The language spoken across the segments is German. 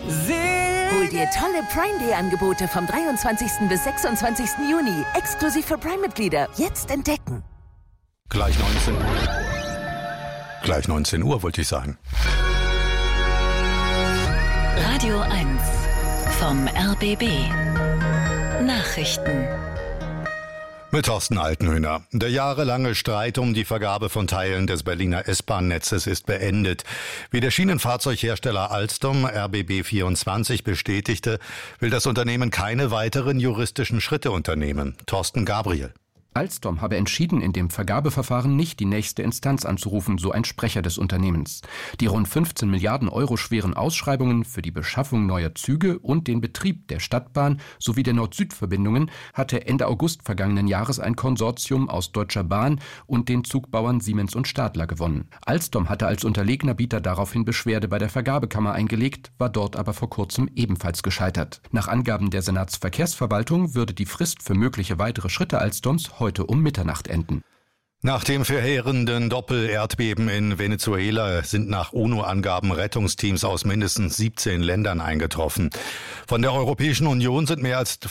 Hol dir tolle Prime Day Angebote vom 23. bis 26. Juni. Exklusiv für Prime-Mitglieder. Jetzt entdecken. Gleich 19 Uhr wollte ich sagen. Radio 1 vom RBB. Nachrichten. Mit Thorsten Altenhöhner. Der jahrelange Streit um die Vergabe von Teilen des Berliner S-Bahn-Netzes ist beendet. Wie der Schienenfahrzeughersteller Alstom RBB24 bestätigte, will das Unternehmen keine weiteren juristischen Schritte unternehmen. Thorsten Gabriel. Alstom habe entschieden, in dem Vergabeverfahren nicht die nächste Instanz anzurufen, so ein Sprecher des Unternehmens. Die rund 15 Milliarden Euro schweren Ausschreibungen für die Beschaffung neuer Züge und den Betrieb der Stadtbahn sowie der Nord-Süd-Verbindungen hatte Ende August vergangenen Jahres ein Konsortium aus Deutscher Bahn und den Zugbauern Siemens und Stadler gewonnen. Alstom hatte als unterlegener Bieter daraufhin Beschwerde bei der Vergabekammer eingelegt, war dort aber vor kurzem ebenfalls gescheitert. Nach Angaben der Senatsverkehrsverwaltung würde die Frist für mögliche weitere Schritte Alstoms heute um Mitternacht enden. Nach dem verheerenden Doppel-Erdbeben in Venezuela sind nach UNO-Angaben Rettungsteams aus mindestens 17 Ländern eingetroffen. Von der Europäischen Union sind mehr als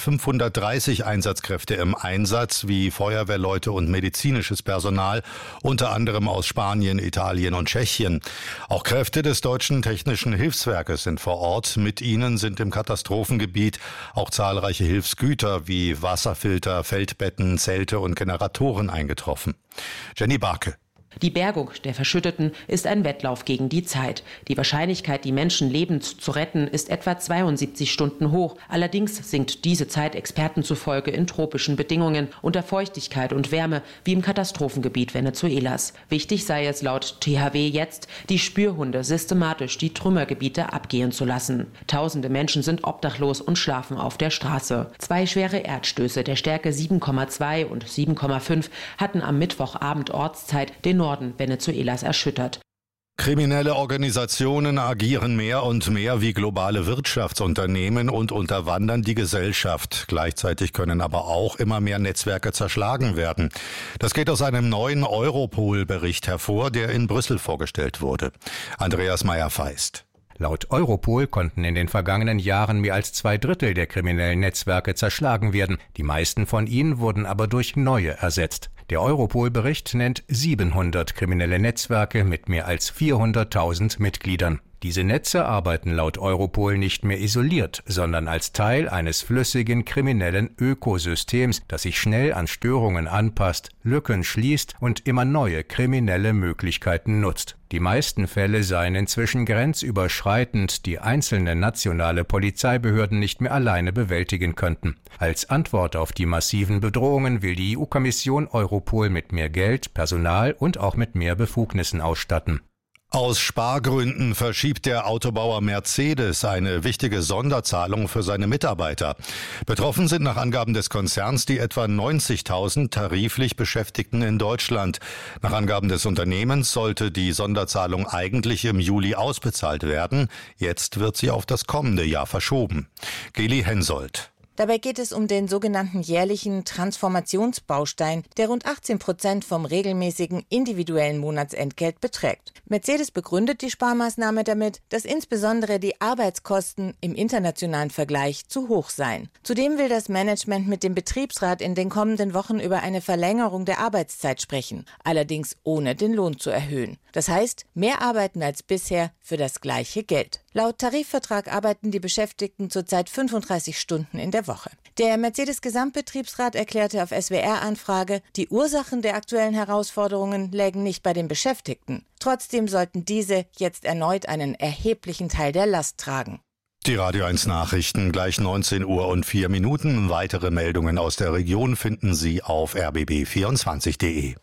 530 Einsatzkräfte im Einsatz, wie Feuerwehrleute und medizinisches Personal, unter anderem aus Spanien, Italien und Tschechien. Auch Kräfte des Deutschen Technischen Hilfswerkes sind vor Ort. Mit ihnen sind im Katastrophengebiet auch zahlreiche Hilfsgüter wie Wasserfilter, Feldbetten, Zelte und Generatoren eingetroffen. Jenny Barke. Die Bergung der Verschütteten ist ein Wettlauf gegen die Zeit. Die Wahrscheinlichkeit, die Menschen lebend zu retten, ist etwa 72 Stunden hoch. Allerdings sinkt diese Zeit Experten zufolge in tropischen Bedingungen unter Feuchtigkeit und Wärme, wie im Katastrophengebiet Venezuelas. Wichtig sei es laut THW jetzt, die Spürhunde systematisch die Trümmergebiete abgehen zu lassen. Tausende Menschen sind obdachlos und schlafen auf der Straße. 2 schwere Erdstöße der Stärke 7,2 und 7,5 hatten am Mittwochabend Ortszeit den Norden Venezuelas erschüttert. Kriminelle Organisationen agieren mehr und mehr wie globale Wirtschaftsunternehmen und unterwandern die Gesellschaft. Gleichzeitig können aber auch immer mehr Netzwerke zerschlagen werden. Das geht aus einem neuen Europol-Bericht hervor, der in Brüssel vorgestellt wurde. Andreas Meyer-Feist. Laut Europol konnten in den vergangenen Jahren mehr als 2/3 der kriminellen Netzwerke zerschlagen werden. Die meisten von ihnen wurden aber durch neue ersetzt. Der Europol-Bericht nennt 700 kriminelle Netzwerke mit mehr als 400.000 Mitgliedern. Diese Netze arbeiten laut Europol nicht mehr isoliert, sondern als Teil eines flüssigen kriminellen Ökosystems, das sich schnell an Störungen anpasst, Lücken schließt und immer neue kriminelle Möglichkeiten nutzt. Die meisten Fälle seien inzwischen grenzüberschreitend, die einzelne nationale Polizeibehörden nicht mehr alleine bewältigen könnten. Als Antwort auf die massiven Bedrohungen will die EU-Kommission Europol mit mehr Geld, Personal und auch mit mehr Befugnissen ausstatten. Aus Spargründen verschiebt der Autobauer Mercedes eine wichtige Sonderzahlung für seine Mitarbeiter. Betroffen sind nach Angaben des Konzerns die etwa 90.000 tariflich Beschäftigten in Deutschland. Nach Angaben des Unternehmens sollte die Sonderzahlung eigentlich im Juli ausbezahlt werden. Jetzt wird sie auf das kommende Jahr verschoben. Geli Hensoldt. Dabei geht es um den sogenannten jährlichen Transformationsbaustein, der rund 18% vom regelmäßigen individuellen Monatsentgelt beträgt. Mercedes begründet die Sparmaßnahme damit, dass insbesondere die Arbeitskosten im internationalen Vergleich zu hoch seien. Zudem will das Management mit dem Betriebsrat in den kommenden Wochen über eine Verlängerung der Arbeitszeit sprechen, allerdings ohne den Lohn zu erhöhen. Das heißt, mehr arbeiten als bisher für das gleiche Geld. Laut Tarifvertrag arbeiten die Beschäftigten zurzeit 35 Stunden in der Woche. Der Mercedes-Gesamtbetriebsrat erklärte auf SWR-Anfrage, die Ursachen der aktuellen Herausforderungen lägen nicht bei den Beschäftigten. Trotzdem sollten diese jetzt erneut einen erheblichen Teil der Last tragen. Die Radio 1 Nachrichten, gleich 19:04. Weitere Meldungen aus der Region finden Sie auf rbb24.de.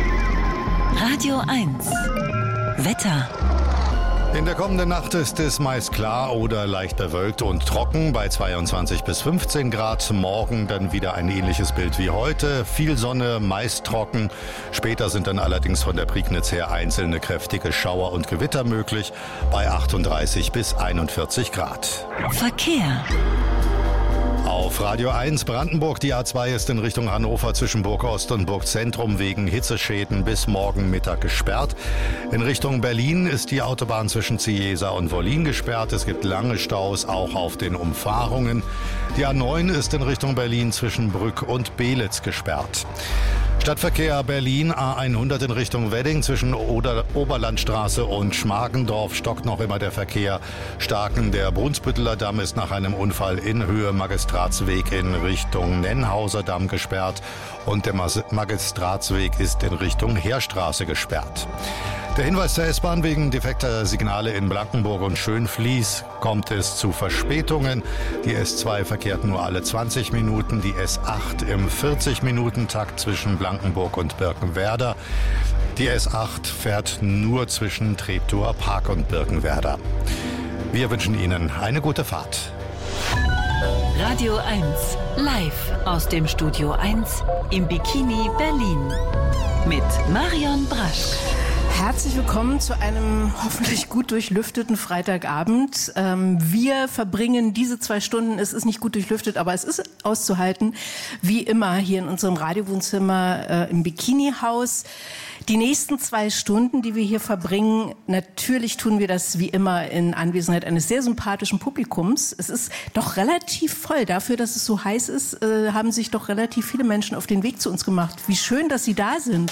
Radio 1 Wetter. In der kommenden Nacht ist es meist klar oder leicht bewölkt und trocken bei 22 bis 15 Grad. Morgen dann wieder ein ähnliches Bild wie heute. Viel Sonne, meist trocken. Später sind dann allerdings von der Prignitz her einzelne kräftige Schauer und Gewitter möglich bei 38 bis 41 Grad. Verkehr. Auf Auf Radio 1 Brandenburg, die A2 ist in Richtung Hannover zwischen Burg Ost und Burg Zentrum wegen Hitzeschäden bis morgen Mittag gesperrt. In Richtung Berlin ist die Autobahn zwischen Ziesa und Wollin gesperrt. Es gibt lange Staus, auch auf den Umfahrungen. Die A9 ist in Richtung Berlin zwischen Brück und Belitz gesperrt. Stadtverkehr Berlin, A100 in Richtung Wedding zwischen Oberlandstraße und Schmargendorf stockt noch immer der Verkehr. Starken der Brunsbütteler Damm ist nach einem Unfall in Höhe Magistratsweg in Richtung Nennhauser Damm gesperrt und der Magistratsweg ist in Richtung Heerstraße gesperrt. Der Hinweis der S-Bahn: wegen defekter Signale in Blankenburg und Schönfließ kommt es zu Verspätungen. Die S2 verkehrt nur alle 20 Minuten, die S8 im 40-Minuten-Takt zwischen Blankenburg und Birkenwerder. Die S8 fährt nur zwischen Treptower Park und Birkenwerder. Wir wünschen Ihnen eine gute Fahrt. Radio 1 live aus dem Studio 1 im Bikini Berlin mit Marion Brasch. Herzlich willkommen zu einem hoffentlich gut durchlüfteten Freitagabend. Wir verbringen diese 2 Stunden, es ist nicht gut durchlüftet, aber es ist auszuhalten, wie immer hier in unserem Radiowohnzimmer im Bikini-Haus. Die nächsten 2 Stunden, die wir hier verbringen, natürlich tun wir das wie immer in Anwesenheit eines sehr sympathischen Publikums. Es ist doch relativ voll. Dafür, dass es so heiß ist, haben sich doch relativ viele Menschen auf den Weg zu uns gemacht. Wie schön, dass Sie da sind.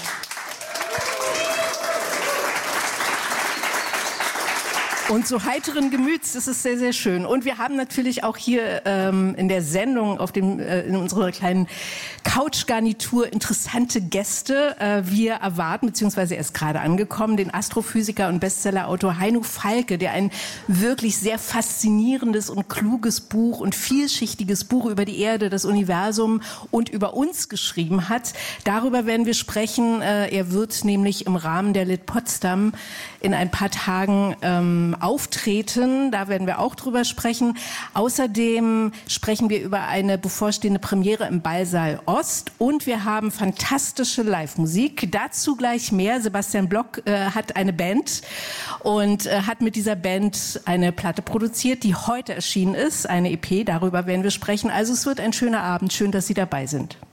Und so heiteren Gemüts, das ist sehr, sehr schön. Und wir haben natürlich auch hier in der Sendung in unserer kleinen Couchgarnitur interessante Gäste. Wir erwarten, beziehungsweise er ist gerade angekommen, den Astrophysiker und Bestsellerautor Heino Falke, der ein wirklich sehr faszinierendes und kluges Buch und vielschichtiges Buch über die Erde, das Universum und über uns geschrieben hat. Darüber werden wir sprechen. Er wird nämlich im Rahmen der Lit Potsdam in ein paar Tagen auftreten. Da werden wir auch drüber sprechen. Außerdem sprechen wir über eine bevorstehende Premiere im Ballsaal Ost und wir haben fantastische Live-Musik. Dazu gleich mehr. Sebastian Block hat eine Band und hat mit dieser Band eine Platte produziert, die heute erschienen ist, eine EP. Darüber werden wir sprechen. Also es wird ein schöner Abend. Schön, dass Sie dabei sind.